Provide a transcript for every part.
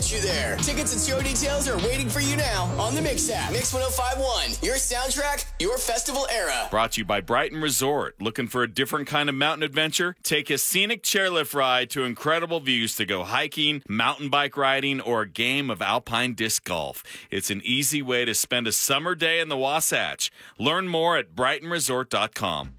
get you there. Tickets and show details are waiting for you now on the Mix app. Mix 105.1, your soundtrack, your festival era. Brought to you by Brighton Resort. Looking for a different kind of mountain adventure? Take a scenic chairlift ride to incredible views to go hiking, mountain bike riding, or a game of alpine disc golf. It's an easy way to spend a summer day in the Wasatch. Learn more at BrightonResort.com.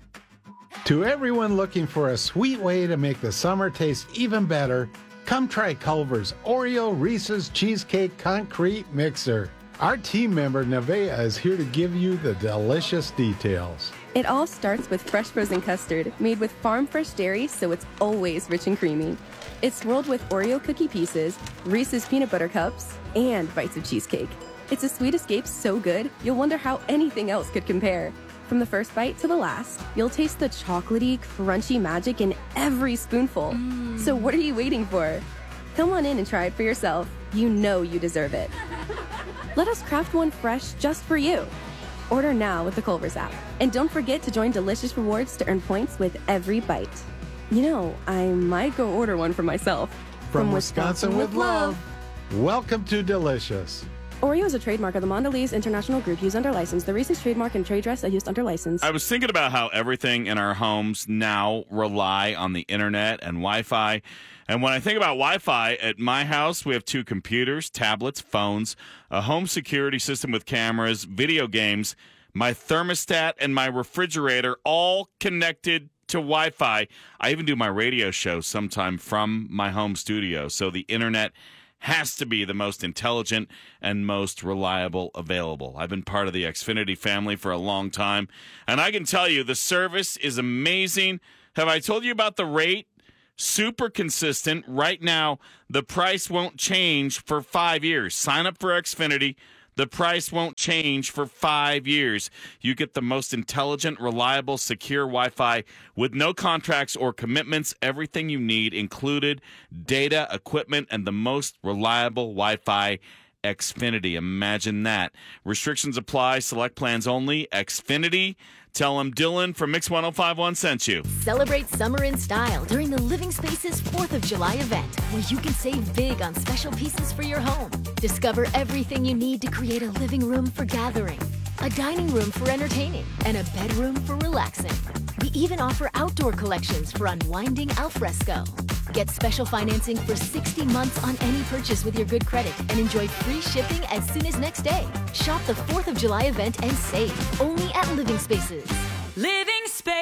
To everyone looking for a sweet way to make the summer taste even better, come try Culver's Oreo Reese's Cheesecake Concrete Mixer. Our team member Nevaeh is here to give you the delicious details. It all starts with fresh frozen custard made with farm-fresh dairy, so it's always rich and creamy. It's swirled with Oreo cookie pieces, Reese's peanut butter cups, and bites of cheesecake. It's a sweet escape so good, you'll wonder how anything else could compare. From the first bite to the last, you'll taste the chocolatey, crunchy magic in every spoonful. So what are you waiting for? Come on in and try it for yourself. You know you deserve it. Let us craft one fresh just for you. Order now with the Culver's app. And don't forget to join Delicious Rewards to earn points with every bite. You know, I might go order one for myself. From Wisconsin with love. Welcome to Delicious. Oreo is a trademark of the Mondelez International Group used under license. The Reese's trademark and trade dress are used under license. I was thinking about how everything in our homes now rely on the internet and Wi-Fi. And when I think about Wi-Fi, at my house, we have 2 computers, tablets, phones, a home security system with cameras, video games, my thermostat, and my refrigerator all connected to Wi-Fi. I even do my radio show sometime from my home studio. So the internet has to be the most intelligent and most reliable available. I've been part of the Xfinity family for a long time, and I can tell you the service is amazing. Have I told you about the rate? Super consistent. Right now, the price won't change for 5 years. Sign up for Xfinity. The price won't change for 5 years. You get the most intelligent, reliable, secure Wi-Fi with no contracts or commitments. Everything you need included, data, equipment, and the most reliable Wi-Fi. Xfinity. Imagine that. Restrictions apply. Select plans only. Xfinity. Tell them Dylan from Mix 105.1 sent you. Celebrate summer in style during the Living Spaces 4th of July event, where you can save big on special pieces for your home. Discover everything you need to create a living room for gathering, a dining room for entertaining, and a bedroom for relaxing. We even offer outdoor collections for unwinding al fresco. Get special financing for 60 months on any purchase with your good credit and enjoy free shipping as soon as next day. Shop the 4th of July event and save only at Living Spaces. Living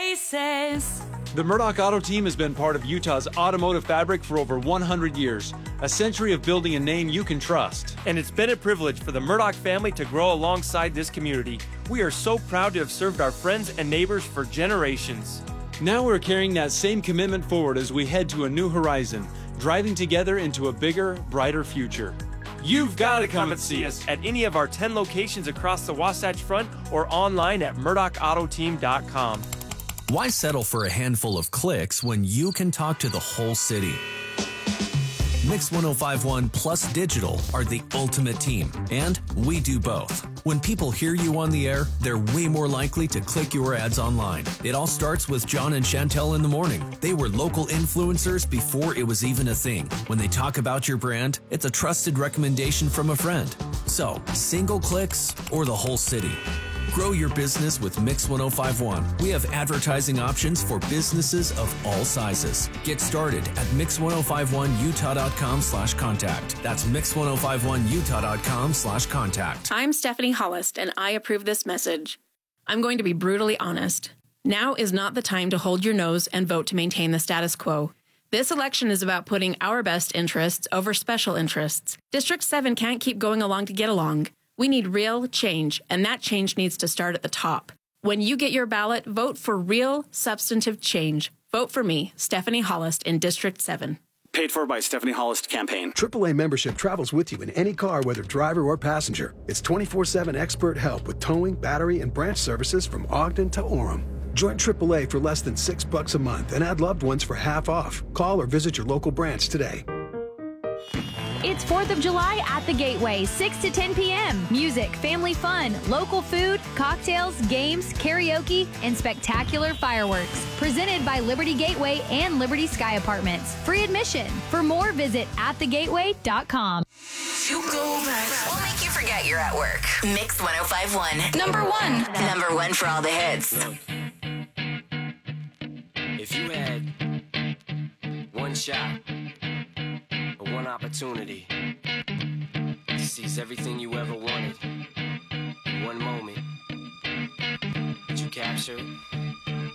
Spaces. The Murdoch Auto Team has been part of Utah's automotive fabric for over 100 years, a century of building a name you can trust. And it's been a privilege for the Murdoch family to grow alongside this community. We are so proud to have served our friends and neighbors for generations. Now we're carrying that same commitment forward as we head to a new horizon, driving together into a bigger, brighter future. You've got to come and see us at any of our 10 locations across the Wasatch Front or online at MurdochAutoTeam.com. Why settle for a handful of clicks when you can talk to the whole city? Mix 105.1 plus Digital are the ultimate team, and we do both. When people hear you on the air, they're way more likely to click your ads online. It all starts with John and Chantel in the morning. They were local influencers before it was even a thing. When they talk about your brand, it's a trusted recommendation from a friend. So, single clicks or the whole city? Grow your business with Mix 105.1. We have advertising options for businesses of all sizes. Get started at mix1051utah.com/contact. That's mix1051utah.com/contact. I'm Stephanie Hollist, and I approve this message. I'm going to be brutally honest. Now is not the time to hold your nose and vote to maintain the status quo. This election is about putting our best interests over special interests. District 7 can't keep going along to get along. We need real change, and that change needs to start at the top. When you get your ballot, vote for real, substantive change. Vote for me, Stephanie Hollist, in District 7. Paid for by Stephanie Hollist Campaign. AAA membership travels with you in any car, whether driver or passenger. It's 24/7 expert help with towing, battery, and branch services from Ogden to Orem. Join AAA for less than $6 a month and add loved ones for half off. Call or visit your local branch today. It's 4th of July at the Gateway, 6 to 10 p.m. Music, family fun, local food, cocktails, games, karaoke, and spectacular fireworks. Presented by Liberty Gateway and Liberty Sky Apartments. Free admission. For more, visit atthegateway.com. you go back. We'll make you forget you're at work. Mix 105.1. Number one for all the hits. If you had one shot or one opportunity to seize everything you ever wanted in one moment, did you capture it?